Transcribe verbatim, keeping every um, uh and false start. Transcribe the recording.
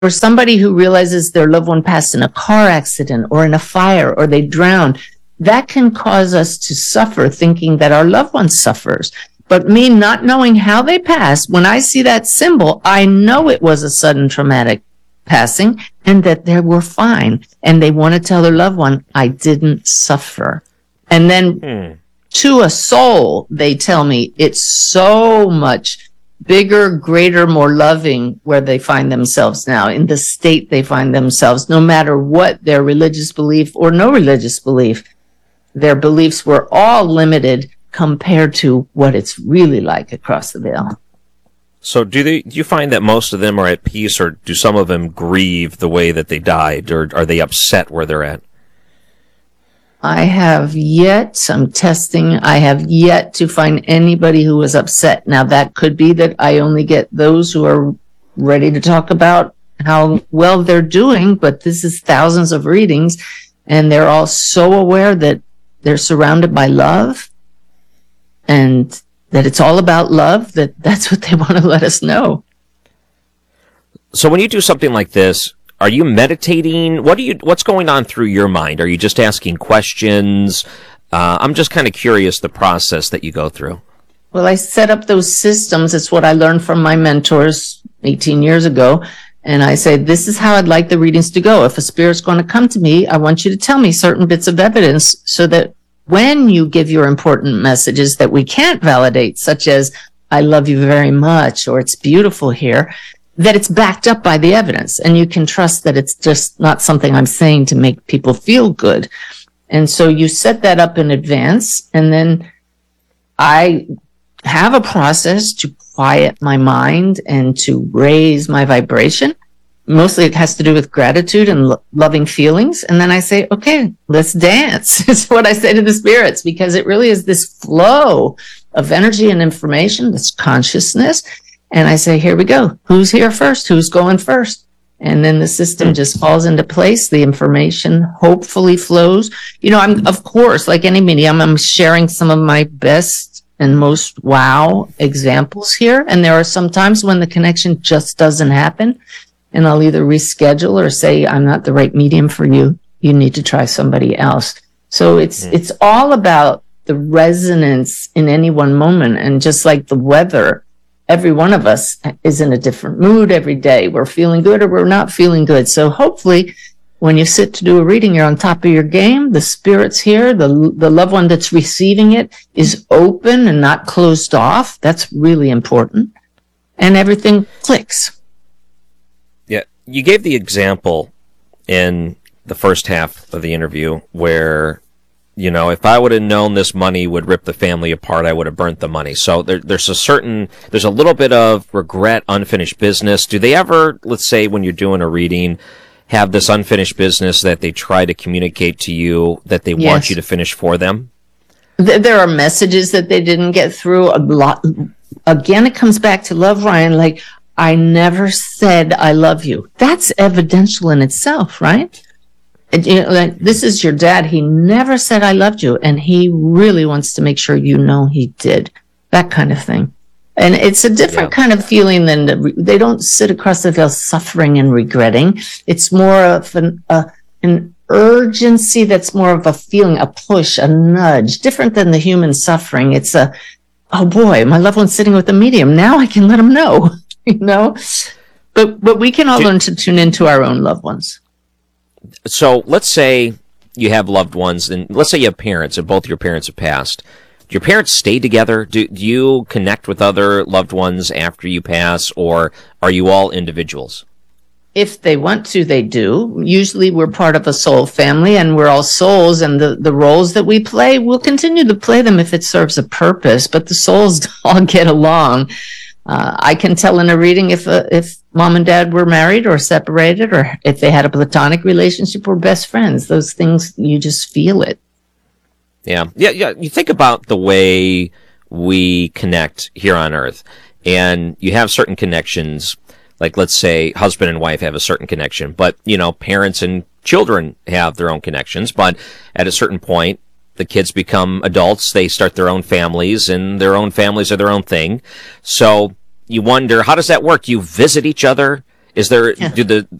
for somebody who realizes their loved one passed in a car accident or in a fire or they drowned, that can cause us to suffer thinking that our loved one suffers. But me not knowing how they passed, when I see that symbol, I know it was a sudden traumatic passing and that they were fine. And they want to tell their loved one, I didn't suffer. And then hmm. to a soul, they tell me it's so much bigger, greater, more loving where they find themselves now, in the state they find themselves, no matter what their religious belief or no religious belief. Their beliefs were all limited compared to what it's really like across the veil. So do they, do you find that most of them are at peace, or do some of them grieve the way that they died, or are they upset where they're at? I have yet, I'm testing, I have yet to find anybody who was upset. Now, that could be that I only get those who are ready to talk about how well they're doing, but this is thousands of readings, and they're all so aware that they're surrounded by love, and that it's all about love, that that's what they want to let us know. So when you do something like this, are you meditating? What are you? What's going on through your mind? Are you just asking questions? Uh, I'm just kind of curious the process that you go through. Well, I set up those systems. It's what I learned from my mentors eighteen years ago. And I say, this is how I'd like the readings to go. If a spirit's going to come to me, I want you to tell me certain bits of evidence so that when you give your important messages that we can't validate, such as, I love you very much, or it's beautiful here, that it's backed up by the evidence, and you can trust that it's just not something I'm saying to make people feel good. And so you set that up in advance, and then I have a process to quiet my mind and to raise my vibration. Mostly it has to do with gratitude and lo- loving feelings. And then I say, okay, let's dance. It's what I say to the spirits, because it really is this flow of energy and information, this consciousness. And I say, here we go. Who's here first? Who's going first? And then the system just falls into place. The information hopefully flows. You know, I'm, of course, like any medium, I'm sharing some of my best and most wow examples here. And there are some times when the connection just doesn't happen. And I'll either reschedule or say, I'm not the right medium for you. You need to try somebody else. So it's, mm. it's all about the resonance in any one moment. And just like the weather, every one of us is in a different mood every day. We're feeling good or we're not feeling good. So hopefully when you sit to do a reading, you're on top of your game. The spirit's here. The, the loved one that's receiving it is open and not closed off. That's really important. And everything clicks. Yeah. You gave the example in the first half of the interview where, you know, if I would have known this money would rip the family apart, I would have burnt the money. So there, there's a certain, there's a little bit of regret, unfinished business. Do they ever, let's say when you're doing a reading, have this unfinished business that they try to communicate to you that they yes. want you to finish for them? There are messages that they didn't get through. A lot. Again, it comes back to love, Ryan. Like, I never said I love you. That's evidential in itself, right? And, you know, like, this is your dad. He never said I loved you, and he really wants to make sure you know he did. That kind of thing. And it's a different yeah. kind of feeling than the, they don't sit across the veil suffering and regretting. It's more of an, uh, an urgency that's more of a feeling, a push, a nudge, different than the human suffering. It's a, oh boy, my loved one's sitting with a medium. Now I can let them know, you know? But, but we can all Do, learn to tune into our own loved ones. So let's say you have loved ones, and let's say you have parents, and both your parents have passed. Do your parents stay together? Do, do you connect with other loved ones after you pass, or are you all individuals? If they want to, they do. Usually we're part of a soul family, and we're all souls, and the, the roles that we play, we'll continue to play them if it serves a purpose, but the souls all get along. Uh, I can tell in a reading if uh, if mom and dad were married or separated, or if they had a platonic relationship or best friends. Those things, you just feel it. Yeah, yeah, yeah. You think about the way we connect here on Earth, and you have certain connections. Like, let's say husband and wife have a certain connection, but, you know, parents and children have their own connections. But at a certain point, the kids become adults, they start their own families, and their own families are their own thing. So you wonder, how does that work? You visit each other Is there, Yeah. do the,